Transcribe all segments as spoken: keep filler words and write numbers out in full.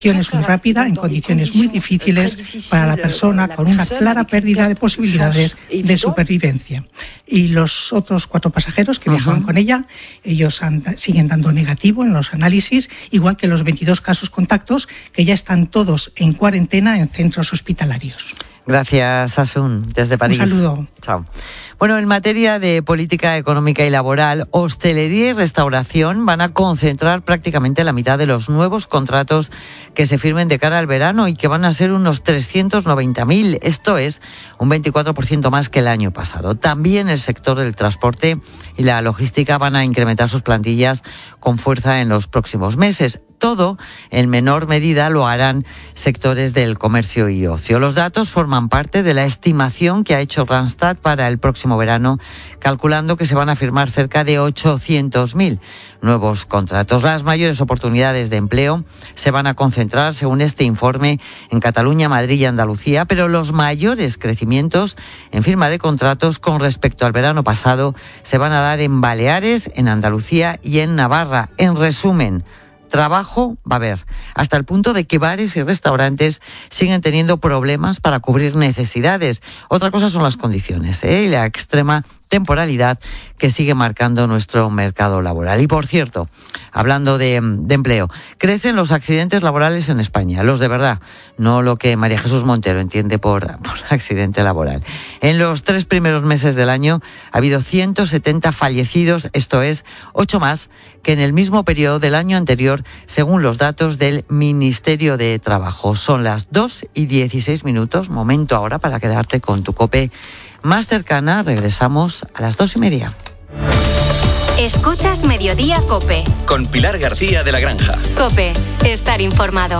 Es muy rápida en condiciones muy difíciles para la persona con una clara pérdida de posibilidades de supervivencia. Y los otros cuatro pasajeros que viajaban uh-huh. con ella, ellos and- siguen dando negativo en los análisis, igual que los veintidós casos contactos que ya están todos en cuarentena en centros hospitalarios. Gracias, Asun, desde París. Un saludo. Chao. Bueno, en materia de política económica y laboral, hostelería y restauración van a concentrar prácticamente la mitad de los nuevos contratos que se firmen de cara al verano y que van a ser unos trescientos noventa mil. Esto es un veinticuatro por ciento más que el año pasado. También el sector del transporte y la logística van a incrementar sus plantillas con fuerza en los próximos meses. Todo, en menor medida, lo harán sectores del comercio y ocio. Los datos forman parte de la estimación que ha hecho Randstad para el próximo verano, calculando que se van a firmar cerca de ochocientos mil nuevos contratos. Las mayores oportunidades de empleo se van a concentrar, según este informe, en Cataluña, Madrid y Andalucía, pero los mayores crecimientos en firma de contratos con respecto al verano pasado se van a dar en Baleares, en Andalucía y en Navarra. En resumen, trabajo va a haber, hasta el punto de que bares y restaurantes siguen teniendo problemas para cubrir necesidades. Otra cosa son las condiciones, ¿eh? y la extrema temporalidad que sigue marcando nuestro mercado laboral. Y por cierto, hablando de, de empleo, crecen los accidentes laborales en España, los de verdad, no lo que María Jesús Montero entiende por, por accidente laboral. En los tres primeros meses del año ha habido ciento setenta fallecidos, esto es, ocho más que en el mismo periodo del año anterior, según los datos del Ministerio de Trabajo. Son las dos y dieciséis minutos, momento ahora para quedarte con tu COPE más cercana. Regresamos a las dos y media. Escuchas Mediodía COPE. Con Pilar García de la Granja. COPE, estar informado.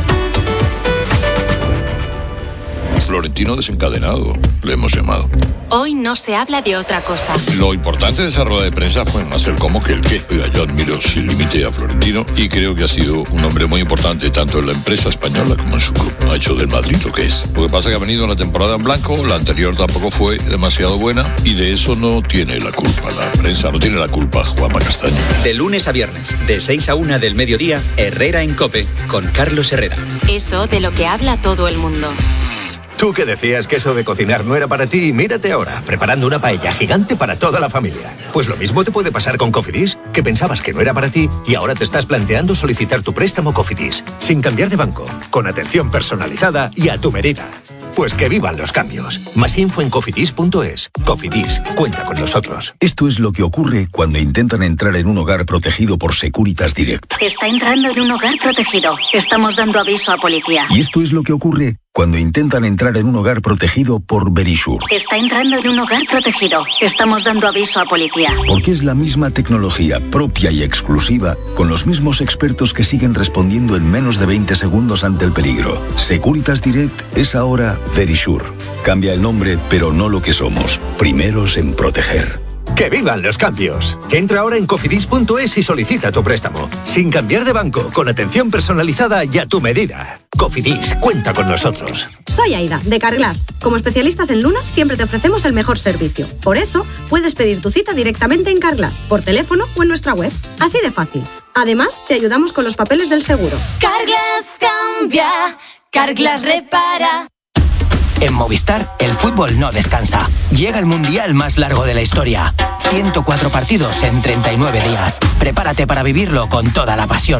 Florentino desencadenado, le hemos llamado. Hoy no se habla de otra cosa. Lo importante de esa rueda de prensa fue más el cómo que el qué. Oiga, yo admiro sin límite a Florentino y creo que ha sido un hombre muy importante tanto en la empresa española como en su club. Ha hecho del Madrid lo que es. Lo que pasa es que ha venido una temporada en blanco, la anterior tampoco fue demasiado buena y de eso no tiene la culpa la prensa, no tiene la culpa Juanma Castaño. De lunes a viernes, de seis a una del mediodía, Herrera en COPE, con Carlos Herrera. Eso de lo que habla todo el mundo. Tú que decías que eso de cocinar no era para ti, mírate ahora, preparando una paella gigante para toda la familia. Pues lo mismo te puede pasar con Cofidis, que pensabas que no era para ti y ahora te estás planteando solicitar tu préstamo Cofidis, sin cambiar de banco, con atención personalizada y a tu medida. Pues que vivan los cambios. Más info en cofidis punto es. Cofidis, cuenta con nosotros. Esto es lo que ocurre cuando intentan entrar en un hogar protegido por Securitas Direct. Está entrando en un hogar protegido. Estamos dando aviso a policía. Y esto es lo que ocurre cuando intentan entrar en un hogar protegido por Verisure. Está entrando en un hogar protegido. Estamos dando aviso a policía. Porque es la misma tecnología propia y exclusiva, con los mismos expertos que siguen respondiendo en menos de veinte segundos ante el peligro. Securitas Direct es ahora Verisure. Cambia el nombre, pero no lo que somos. Primeros en proteger. ¡Que vivan los cambios! Entra ahora en cofidis punto es y solicita tu préstamo. Sin cambiar de banco, con atención personalizada y a tu medida. Cofidis, cuenta con nosotros. Soy Aida, de Carglass. Como especialistas en lunas, siempre te ofrecemos el mejor servicio. Por eso, puedes pedir tu cita directamente en Carglass, por teléfono o en nuestra web. Así de fácil. Además, te ayudamos con los papeles del seguro. Carglass cambia, Carglass repara. En Movistar, el fútbol no descansa. Llega el mundial más largo de la historia. ciento cuatro partidos en treinta y nueve días. Prepárate para vivirlo con toda la pasión.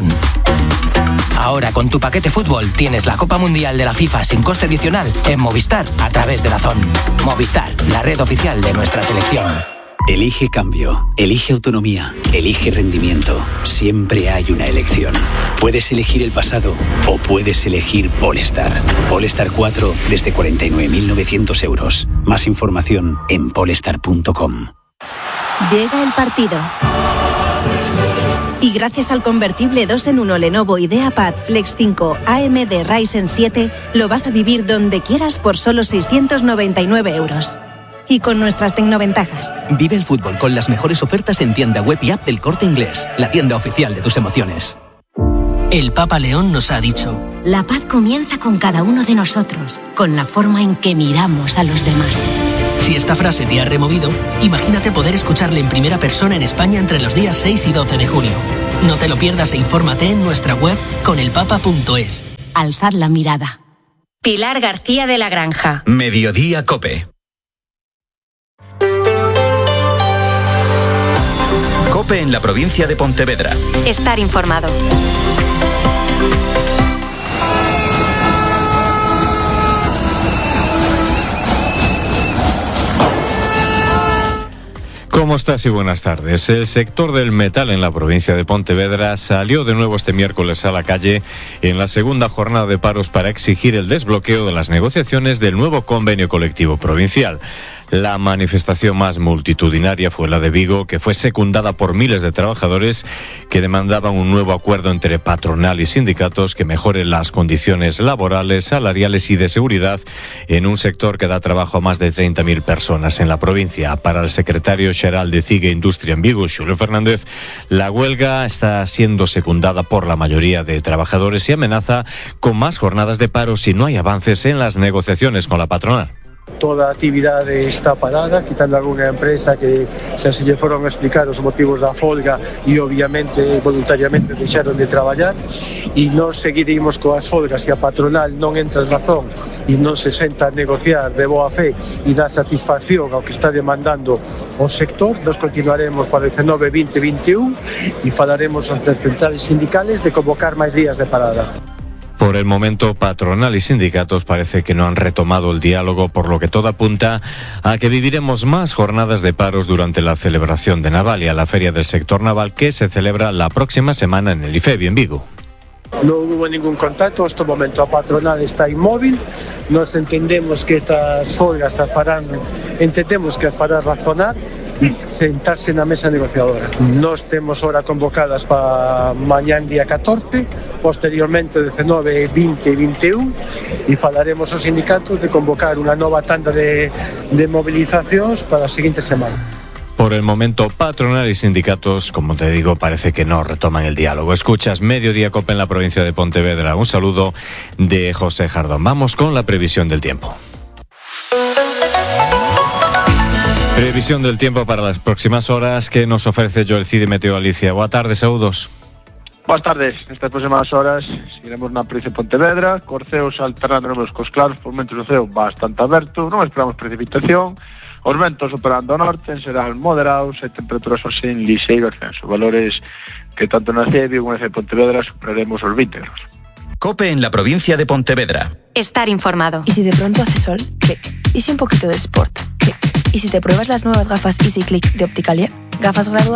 Ahora con tu paquete fútbol tienes la Copa Mundial de la FIFA sin coste adicional en Movistar a través de DAZN. Movistar, la red oficial de nuestra selección. Elige cambio, elige autonomía, elige rendimiento. Siempre hay una elección. Puedes elegir el pasado o puedes elegir Polestar. Polestar cuatro desde cuarenta y nueve mil novecientos euros. Más información en polestar punto com. Llega el partido. Y gracias al convertible dos en uno Lenovo IdeaPad Flex cinco A M D Ryzen siete, lo vas a vivir donde quieras por solo seiscientos noventa y nueve euros. Y con nuestras tecnoventajas. Vive el fútbol con las mejores ofertas en tienda web y app del Corte Inglés, la tienda oficial de tus emociones. El Papa León nos ha dicho: la paz comienza con cada uno de nosotros, con la forma en que miramos a los demás. Si esta frase te ha removido, imagínate poder escucharle en primera persona en España entre los días seis y doce de junio. No te lo pierdas e infórmate en nuestra web con el papa punto es. alzad la mirada. Pilar García de la Granja. Mediodía COPE. COPE en la provincia de Pontevedra. Estar informado. ¿Cómo estás y buenas tardes? El sector del metal en la provincia de Pontevedra salió de nuevo este miércoles a la calle en la segunda jornada de paros para exigir el desbloqueo de las negociaciones del nuevo convenio colectivo provincial. La manifestación más multitudinaria fue la de Vigo, que fue secundada por miles de trabajadores que demandaban un nuevo acuerdo entre patronal y sindicatos que mejore las condiciones laborales, salariales y de seguridad en un sector que da trabajo a más de treinta mil personas en la provincia. Para el secretario xeral de CIGE Industria en Vigo, Xulio Fernández, la huelga está siendo secundada por la mayoría de trabajadores y amenaza con más jornadas de paro si no hay avances en las negociaciones con la patronal. Toda a actividade está parada, quitando algunha empresa que xa se lle foron a explicar os motivos da folga e obviamente voluntariamente deixaron de traballar, e nós seguiremos coas folgas se a patronal non entra en razón e non se senta a negociar de boa fe e dá satisfacción ao que está demandando o sector. Nós continuaremos para diecinueve, vinte, veintiún e falaremos ante as centrales sindicales de convocar máis días de parada. Por el momento, patronal y sindicatos parece que no han retomado el diálogo, por lo que todo apunta a que viviremos más jornadas de paros durante la celebración de Navalia, la feria del sector naval que se celebra la próxima semana en el IFEBI en Vigo. Non hubo ningún contacto, en este momento a patronal está inmóvil. Nos entendemos que estas folgas as farán, entendemos que as fará razonar e sentarse na mesa negociadora. Nos temos hora convocadas para mañán día catorce, posteriormente diecinueve, vinte e veintiún, e falaremos aos sindicatos de convocar unha nova tanda de, de movilizacións para a seguinte semana. Por el momento, patronal y sindicatos, como te digo, parece que no retoman el diálogo. Escuchas Mediodía COPE en la provincia de Pontevedra. Un saludo de José Jardón. Vamos con la previsión del tiempo. Previsión del tiempo para las próximas horas que nos ofrece Joel Cid Meteo Galicia. Boa tarde, saúdos. Boas tardes. Nestas próximas horas seguiremos na provincia de Pontevedra, cos ceos alternándonos cos claros, por momentos o ceo bastante aberto, non esperamos precipitación. Os ventos operando ao norte serán moderados e temperaturas hoxe en lixeiro ascenso. Valores que tanto na C E B como na C E Pontevedra superaremos os veinte grados. COPE en la provincia de Pontevedra. Estar informado. ¿Y si de pronto hace sol? Clic. ¿Y si un poquito de sport? Clic. ¿Y si te pruebas las nuevas gafas EasyClick de Opticalia? Gafas graduadas